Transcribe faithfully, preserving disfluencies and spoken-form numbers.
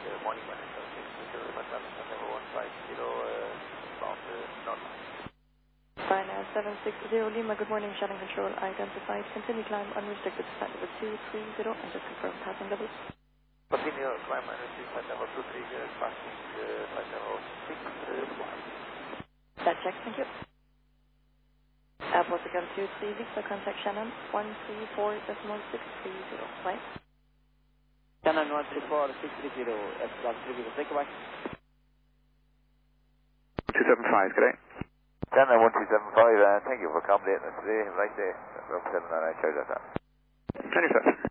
uh, morning one and seven six zero, number one five zero, uh, bound uh, north. Fine, uh, seven six zero Lima, good morning, Shannon Control, identified, continue climb unrestricted to flight level two three zero, and just confirm passing level. Continue climb unrestricted flight level two three zero, passing uh, flight level six one. That check, thank you. Airport again two three Victor, contact Shannon, one three four decimal six three zero, right? Shannon one three four six three zero, Epsilon three zero, take away. two seven five, good day. Shannon one two seven five, uh, thank you for accommodating us today. Have a nice day. Representing that I charge that. Thank you, sir.